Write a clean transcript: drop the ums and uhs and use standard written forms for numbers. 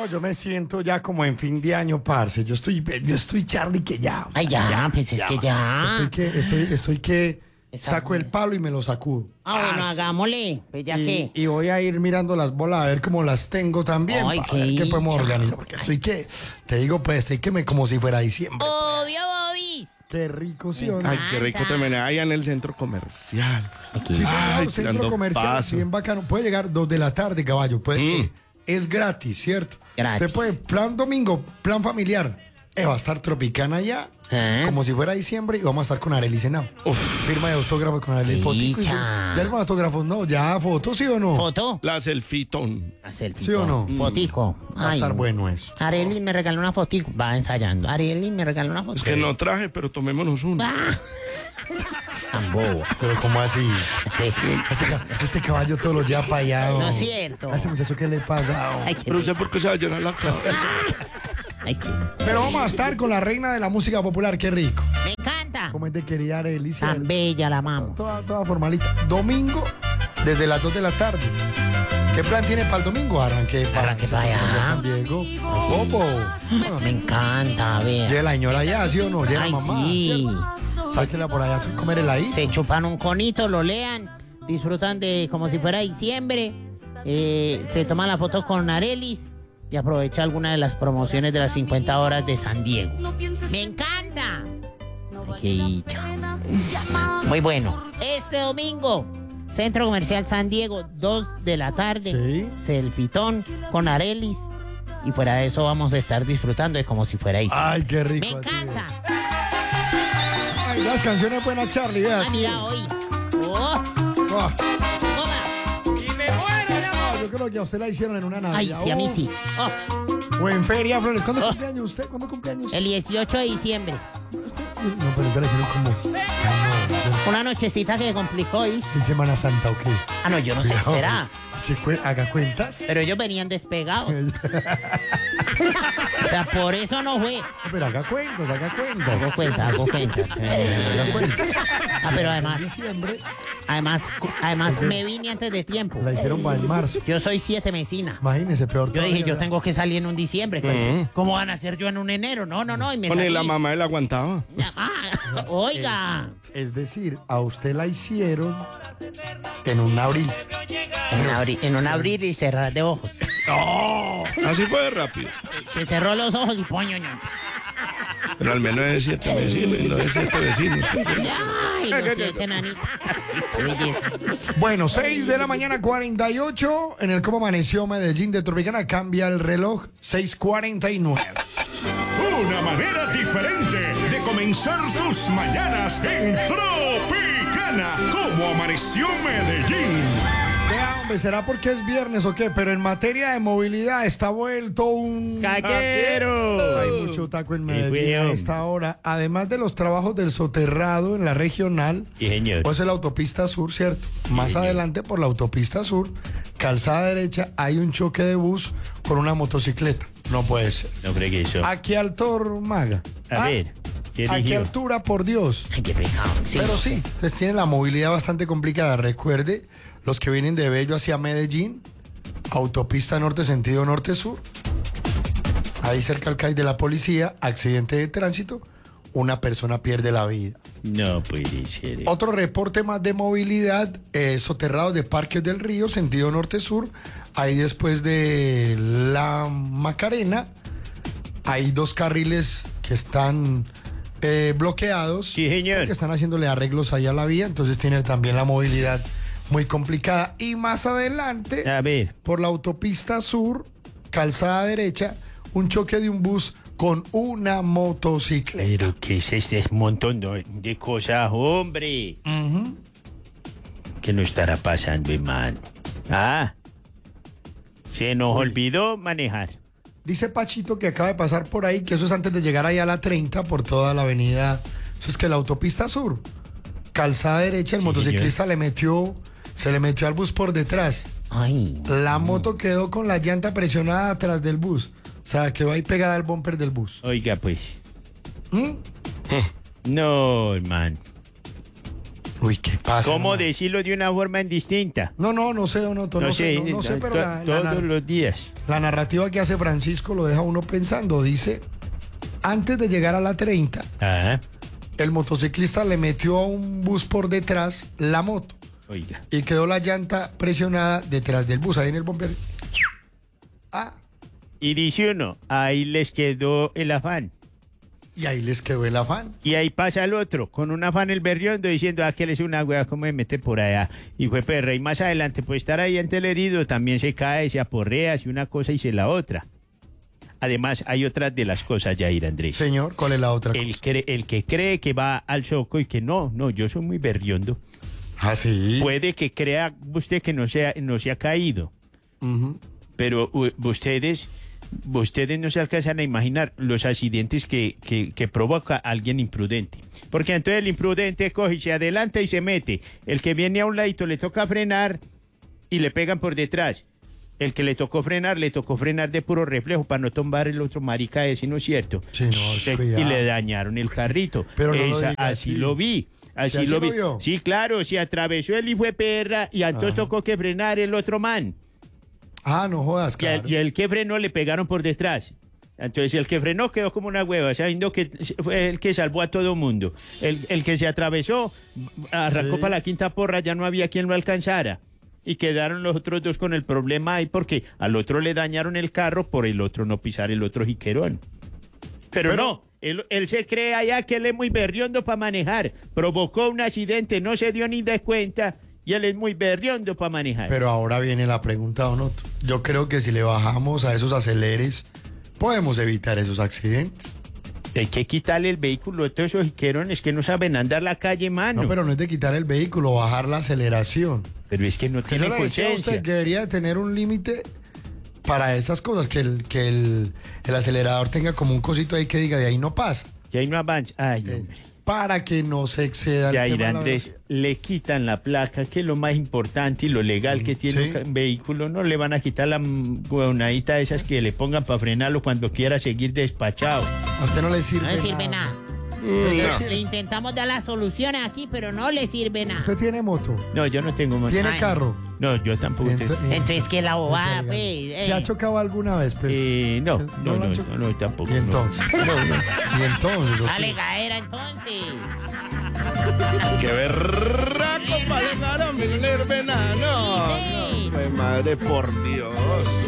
No, yo me siento ya como en fin de año, parce. Yo estoy Charlie que ya. Ay, ya, pues es que ya. Estoy que Está saco bien. el palo y me lo sacudo. Bueno, hagámosle. Pues ya que. Y voy a ir mirando las bolas a ver cómo las tengo también. Ay, Para ver qué podemos dicha. organizar. Porque te digo, pues, como si fuera diciembre. Obvio, Bobis. Qué rico, ¿sí o no? Ay, qué rico te ven allá en el centro comercial. Sí, señor, Ay, centro tirando comercial, paso. bien bacano. Puede llegar 2 de la tarde, caballo. Es gratis, ¿cierto? Gratis. Usted puede, plan domingo, plan familiar. Va a estar Tropicana ya, como si fuera diciembre, y vamos a estar con Arely Senao. Firma de autógrafos con Arely. Fotico. Dicha. Ya con autógrafos, no, ya fotos, ¿sí o no? ¿Foto? La selfitón. La selfie. ¿Sí o no? Fotico. Va a Ay, estar bueno eso. Arely me regaló una fotico. Va ensayando. Arely me regaló una foto. Es que no traje, pero tomémonos uno. Tan bobo. Pero ¿cómo así? Sí. Este caballo todo lo lleva para allá. No es cierto. A ese muchacho, ¿qué le pasa? Ay, qué Pero usted, ¿por qué se va a llenar la cabeza? Ay, qué- Pero vamos a estar con la reina de la música popular, qué rico. Me encanta. Como es de querida Arely. Tan bella la mamo. Toda formalita. Domingo, desde las 2 de la tarde. ¿Qué plan tiene para el domingo? Arranque para San Diego. Bobo. Me encanta, a ver. Llega la señora allá, ¿sí o no? Llega Ay, la mamá. sí. Sáquela por allá, comer el ahí. Se chupan un conito, lo lean, disfrutan de como si fuera diciembre, se toman la foto con Arelis y aprovecha alguna de las promociones de las 50 horas de San Diego. ¡Me encanta! Ay, qué dicha. Muy bueno. Este domingo, Centro Comercial San Diego, 2 de la tarde, Sí. Selfitón con Arelis. Y fuera de eso vamos a estar disfrutando de como si fuera diciembre. Ay, qué rico. ¡Me así encanta! es. Ay, las canciones buenas, Charlie, veas. Ah, mira hoy. Oh, Ah, toma. no, yo creo que a usted la hicieron en una Ay, Navidad. sí, a mí sí. Oh, O en Feria Flores. ¿Cuándo Oh. cumpleaños usted? ¿Cuándo cumpleaños? el 18 de diciembre. No, pero entonces hicieron como. Ay, no, Una nochecita que complicó. ¿Y? ¿en Semana Santa o qué? Ah, no, yo no sé, Cuidado. será. Haga cuentas. Pero ellos venían despegados. O sea, por eso no fue. Pero haga cuentas, haga cuentas. Hago cuentas, hago cuentas. Haga cuentas. Ah, pero además, Diciembre además me vine antes de tiempo. la hicieron para el marzo. Yo soy 7 mesina. Imagínese, peor Yo dije, todavía, yo ¿verdad? tengo que salir en un diciembre. ¿Cómo van a hacer yo en un enero? No, y me Con salí. la mamá él aguantaba. Ah, oiga. Es decir, a usted la hicieron en un abril. En un abrir y cerrar de ojos. Así fue de rápido. Se cerró los ojos y poño. Pero al menos es 7 vecinos, no es 7 vecinos. Ay, los 7 nanitos. Qué belleza. Bueno, 6 de la mañana, 48. En el Cómo Amaneció Medellín de Tropicana cambia el reloj, 6:49. Una manera diferente de comenzar tus mañanas en Tropicana. Como amaneció Medellín. Vea, hombre, ¿será porque es viernes o qué? Pero en materia de movilidad está vuelto un... ¡Caquero! Hay mucho taco en Medellín a esta hora. Además de los trabajos del soterrado en la regional, Sí, señor. pues en la autopista sur, ¿cierto? Más adelante por la autopista sur, calzada derecha, hay un choque de bus con una motocicleta. No puede ser. No fregué eso. ¿A qué altura, Maga? A ver, ¿qué ¿A qué eligió? altura, por Dios? Ay, qué pecado. Sí. Pero sí, pues tiene la movilidad bastante complicada. Recuerde, los que vienen de Bello hacia Medellín, autopista norte, sentido norte-sur, ahí cerca al CAI de la policía, accidente de tránsito, una persona pierde la vida. No puede ser. Otro reporte más de movilidad, soterrados de Parques del Río, sentido norte-sur, ahí después de la Macarena, hay 2 carriles que están bloqueados. Sí, señor. Porque están haciéndole arreglos ahí a la vía, entonces tiene también la movilidad muy complicada. Y más adelante, A ver, por la autopista sur, calzada derecha, un choque de un bus con una motocicleta. pero ¿qué es este montón de cosas, hombre? ¿Qué nos estará pasando, hermano? Ah, se nos olvidó manejar. Dice Pachito que acaba de pasar por ahí, que eso es antes de llegar ahí a la 30 por toda la avenida. Eso es que la autopista sur, calzada derecha, el Sí, motociclista se le metió al bus por detrás. Ay, La moto quedó con la llanta presionada atrás del bus. O sea, quedó ahí pegada al bumper del bus. Oiga, pues. ¿Mm? No, hermano. Uy, ¿qué pasa? ¿Cómo hermano? decirlo de una forma indistinta? No sé, don Otto, no sé, pero todos los días. la narrativa que hace Francisco lo deja uno pensando. Dice, antes de llegar a la 30, Ajá. el motociclista le metió a un bus por detrás la moto Oiga. y quedó la llanta presionada detrás del bus, ahí en el bomber. Ah, Y dice uno, ahí les quedó el afán. y ahí les quedó el afán. Y ahí pasa el otro, con un afán el berriondo, diciendo, que él es una wea, ¿cómo me mete por allá? Y fue perra. Y más adelante, pues estar ahí ante el herido, también se cae, se aporrea, hace una cosa y se la otra. Además, hay otras de las cosas, Jair Andrés. Señor, ¿cuál es la otra cosa? El que cree que va al soco y que no, yo soy muy berriondo. Ah, sí. Puede que crea usted que no se ha caído. Ujú. Pero ustedes no se alcanzan a imaginar los accidentes que provoca alguien imprudente. Porque entonces el imprudente coge y se adelanta y se mete. El que viene a un ladito le toca frenar y le pegan por detrás. El que le tocó frenar de puro reflejo para no tomar el otro marica ese, ¿no es cierto? Sí, no, Y le dañaron el carrito. Pero no lo diga así así. lo vi. ¿Sí, Así así lo lo vi. vio? Sí, claro, se atravesó el hijo de perra y entonces tocó que frenar el otro man. Ah, no jodas, Y, claro. y el que frenó le pegaron por detrás. Entonces el que frenó quedó como una hueva, sabiendo que fue el que salvó a todo mundo. El que se atravesó, arrancó Sí. para la quinta porra, ya no había quien lo alcanzara. Y quedaron los otros dos con el problema ahí porque al otro le dañaron el carro por el otro no pisar el otro jiquerón. Pero no, él se cree allá que él es muy berriondo para manejar. Provocó un accidente, no se dio ni de cuenta y él es muy berriondo para manejar. Pero ahora viene la pregunta, don Otto. Yo creo que si le bajamos a esos aceleres, podemos evitar esos accidentes. Hay que quitarle el vehículo a todos esos jiquerones que no saben andar la calle, mano. No, pero no es de quitar el vehículo, bajar la aceleración. Pero es que no Yo tiene le decía a usted conciencia. que debería tener un límite para esas cosas, que el acelerador tenga como un cosito ahí que diga, de ahí no pasa. Que ahí no avanza. Ay, hombre. Para que no se exceda el Jair tema de la Andrés, velocidad. le quitan la placa, que es lo más importante y lo legal que tiene Sí. un vehículo. No le van a quitar la huevonadita esas que le pongan para frenarlo cuando quiera seguir despachado. A usted no le sirve No le sirve nada. No. Le intentamos dar las soluciones aquí, pero no le sirve nada. ¿Usted tiene moto? No, yo no tengo moto. ¿Tiene Ay, carro? No, yo tampoco tengo. Entonces, ¿qué la bobada, pues? ¿Se ha chocado alguna vez? Pues? No, ¿No lo han chocado? no, tampoco. ¿Y no. entonces? ¿Y entonces? ¿o Dale, qué? gaera, entonces. ¡Qué berraco para llegar a mi nirvana! No, Sí. no, pues, madre, por Dios.